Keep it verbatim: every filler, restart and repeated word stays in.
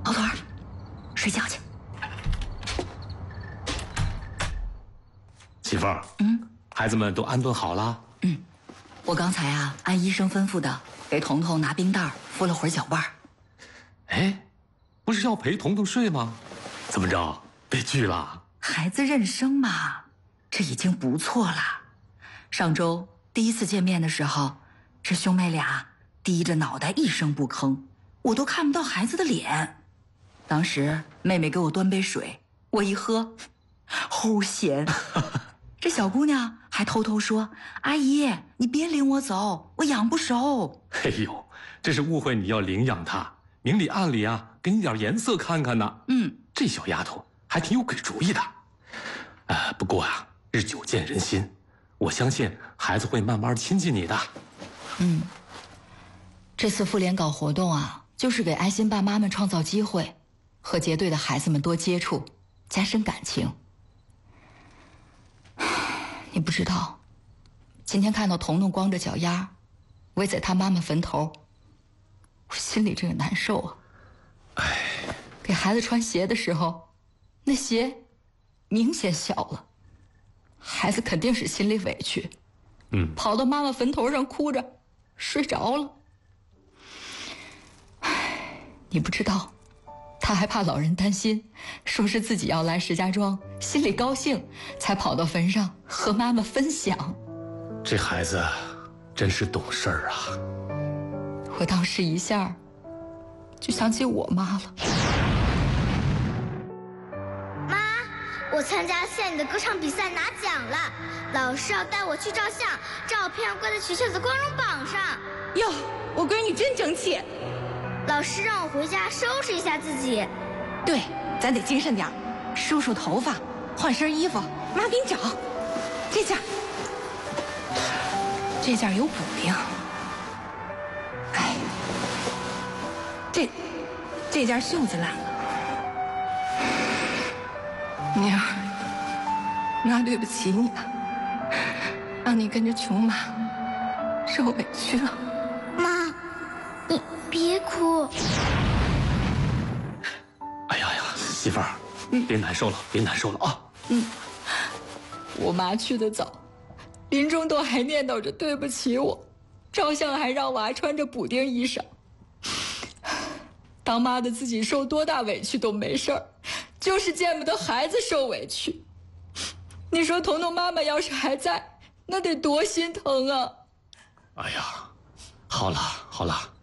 老头儿，睡觉去。 媳妇儿， 嗯， 孩子们都安顿好了。 嗯，我刚才啊，按医生吩咐的，给彤彤拿冰袋敷了会儿脚腕儿。 哎，不是要陪彤彤睡吗？怎么着，被拒了？ 孩子认生嘛，这已经不错了。上周第一次见面的时候，这兄妹俩低着脑袋一声不吭，我都看不到孩子的脸。当时妹妹给我端杯水，我一喝，齁咸。这小姑娘还偷偷说：“阿姨，你别领我走，我养不熟。” 哎呦，这是误会你要领养她，明里暗里啊，给你点颜色看看呢。 嗯， 这小丫头还挺有鬼主意的。啊，不过啊，日久见人心，我相信孩子会慢慢亲近你的。 嗯，这次妇联搞活动啊，就是给爱心爸妈们创造机会，和结对的孩子们多接触，加深感情。你不知道，今天看到彤彤光着脚丫围在他妈妈坟头，我心里这个难受啊。 哎， 给孩子穿鞋的时候，那鞋明显小了，孩子肯定是心里委屈， 嗯， 跑到妈妈坟头上哭着睡着了。唉，你不知道，他还怕老人担心，说是自己要来石家庄，心里高兴，才跑到坟上和妈妈分享。 这孩子真是懂事儿啊！ 我当时一下就想起我妈了。 妈，我参加县里的歌唱比赛拿奖了，老师要带我去照相，照片要挂在学校的光荣榜上。 哟，我闺女真争气。 老师让我回家收拾一下自己。 对，咱得精神点，梳梳头发，换身衣服。妈给你找，这件，这件有补丁。哎，这这件袖子烂了。娘儿，妈对不起你了，让你跟着琼妈受委屈了。 妈，你别哭。 哎呀呀，媳妇儿，别难受了，别难受了啊！ 嗯，我妈去得早，临终都还念叨着对不起我，照相还让我还穿着补丁衣裳。当妈的自己受多大委屈都没事儿，就是见不得孩子受委屈。你说彤彤妈妈要是还在，那得多心疼啊！ 哎呀，好了好了，